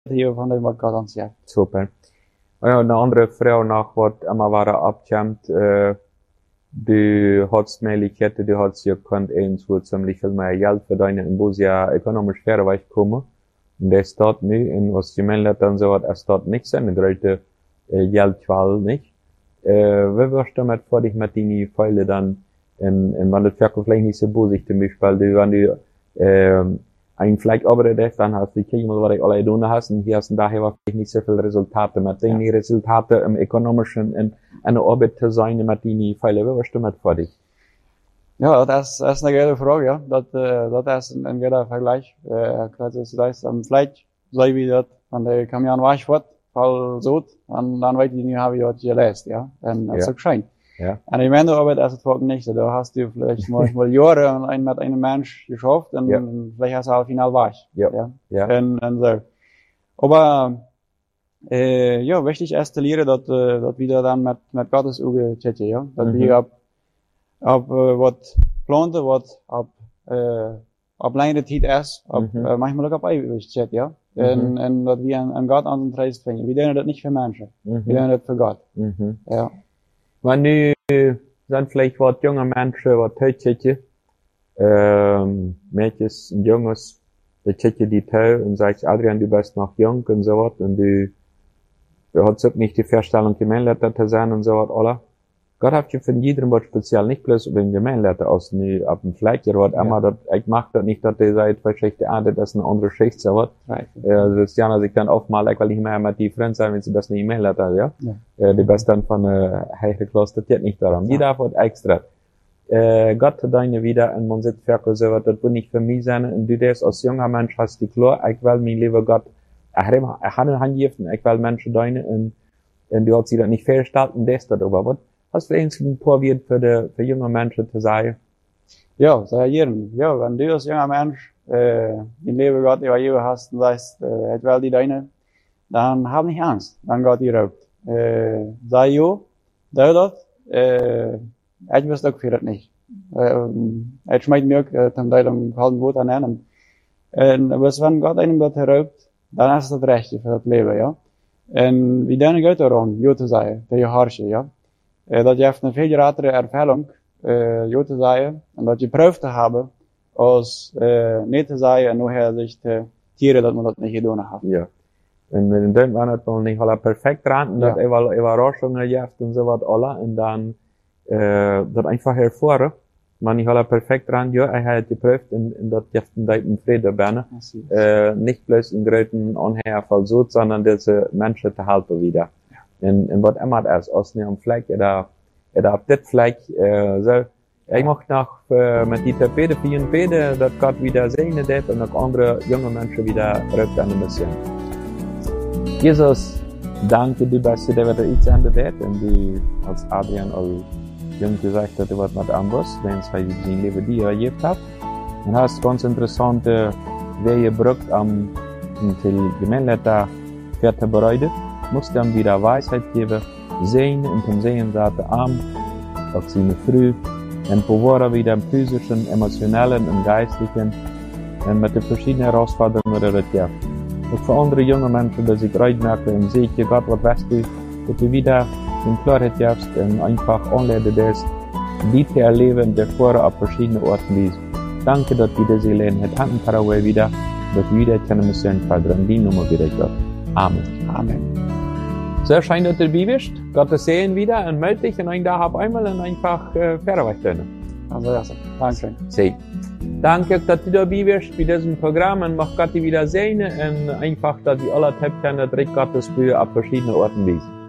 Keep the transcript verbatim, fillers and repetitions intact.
hier von dem, was Gott uns sagt. Super. Ja, eine andere Frau noch, was immer war abkommt, äh, du hast Möglichkeiten, du hast ja könnt eins so ziemlich viel mehr Geld verdienen, in wo sie ja ökonomisch fair wegkommen. Und der Staat nu, in was die Männer dann so hat, er Staat nichts, eine große, äh, Geldqual nicht. Äh, wie wirst du damit vor dich mit deinen Fälle dann, in, in, wenn das vielleicht nicht so bosig zum Beispiel, du, wenn du, ähm, ein vielleicht arbeitet, dann hast du die was du alle tun hast, und hier hast du daher vielleicht nicht so viele Resultate, mit denen ja. Resultate im ökonomischen, in einer Arbeit zu sein, mit denen Fälle, wie wirst du mit vor dich? Ja, das, das ist eine gute Frage, ja. Das, äh, das ist ein, ein guter Vergleich. Äh, das ist, das ist, um, vielleicht, so wie das, wenn der Kamion wasch wird, voll so, dann, dann weiß ich nicht, habe ich das gelesen, ja. Und das ja. ist schön. Ja. Und ich meine, aber das ist wirklich nicht so. Da hast du vielleicht manchmal Jahre und ein, mit einem Mensch geschafft, und ja. vielleicht hast du auch final wasch. Ja. Ja. Ja. Und, und so. Aber, äh, ja, wichtig ist zu lernen, dass, äh, dass wieder dann mit, mit Gottes Auge tätig, ja. Dass mhm. wir ab, ab, äh, was planten, was ab, äh, ab längere Zeit ist, ab, mhm. äh, manchmal auch ab ewig tätig, ja. Mhm. Und, und, dass wir an, an Gott an den Preis bringen. Wir tun das nicht für Menschen. Mhm. Wir tun das für Gott. Mhm. Ja. Wenn du, sind vielleicht was junge Menschen, was Tötchen, ähm, Mädchen und Jungs, die Tötchen die Tö und sagst, Adrian, du bist noch jung und so was, und du, du hast auch nicht die Vorstellung, Gemeinleiter zu sein und so was, oder? Gott hat ja von jedem was speziell, nicht bloß wegen Gemeinleiter aus, nie, ab dem Fleck, ihr was, immer, dat, ich mach das nicht, dass ihr seid, weil Schicht, ah, das ist eine andere Schicht, so was. Right. Äh, also, das ist ja, also ich kann aufmalen, ich will nicht mehr mit die Freund sein, wenn sie das nicht Gemeinleiter, ja? Ja. Äh, die bist dann von, äh, heilige Klasse, das geht nicht darum. Ja. Jeder hat extra. Äh, Gott hat deine wieder, und man sagt, Ferko, so was, das will nicht für mich sein, und du das als junger Mensch hast die klar, ich will mein lieber Gott, ich habe eine Hand gegeben, ich will Menschen deine, und, und du hast sie das nicht festgestellt, und das darüber, was? Hast du ein paar Worte für die, für junge Menschen zu sagen? Ja, sehr gerne. Ja, wenn du als junger Mensch, äh, in Leben Gott übergeben hast und sagst, äh, ich will die deine, dann hab nicht Angst, wenn Gott dir raubt. Äh, sei ja, sei das, äh, ich wüsste auch für das nicht. Äh, ich schmeid mir, äh, zum Teil um halben Wort an einem. Äh, aber wenn Gott einem das raubt, dann ist das Recht für das Leben, ja. Und wie deine Gott daran, ja zu sein, der Harsche, ja. Uh, dat je heeft een veel grotere ervaring, uh, jo te zeggen, en dat je geproefd hebben, als, uh, niet te zeggen, en hoe hij zich te tieren dat man dat niet gedaan heeft. Ja. En dan denkt man het wel niet alle perfect ran, dat ja. Eval Überraschungen heeft en so wat alle, en dan, uh, dat einfach hervoren, man nicht alle perfekt ran, ja, hij heeft geproefd, en, en dat heeft een tijd in vrede binnen, uh, nicht bloß in großen Onheerfall so, sondern diese Menschen te helpen wieder. En, en wat immer das ist, als nie am Fleck, oder, oder auf dit Fleck, äh, so. Ich mach noch, äh, mit die Tapete für jeden Pede, dass Gott wieder segnet hat und auch andere junge Menschen wieder rückt an die Mission. Jesus, danke, du bist der, der iets ändert hat, und du, als Adrian auch jung gesagt hat, du warst mit Ambus, wenn es halt sein Leben dir erlebt hat. Und hast ganz interessante Wege gebrückt, am, til Gemeinleiter Pferde bereitet. Muss dann wieder Weisheit geben, sehen und zum Sehen sagte Arm, auch seine Früh, und wo wieder im physischen, emotionellen und geistlichen, und mit den verschiedenen Herausforderungen oder das ja. Und für andere junge Menschen, dass ich gerade merke, und sehe ich, Gott, was weißt du, dass du wieder in Klarheit gibst und einfach anleiten das, die zu erleben, der vorher auf verschiedenen Orten liest. Danke, dass wir diese Leben hat, Hand in Paraguay wieder, dass wir wieder keine Mission fördern, die Nummer wieder Gott. Amen. Amen. So scheint das dabei bist. Gott das sehen wieder und melde dich und ein Tag ab einmal und einfach äh, Fähre können. Also ja, danke. See. Danke, dass du dabei bist bei diesem Programm und mach Gott wieder sehen und einfach, dass wir alle Tipps kennen, dass Gott das für auf verschiedene Orten wiesen.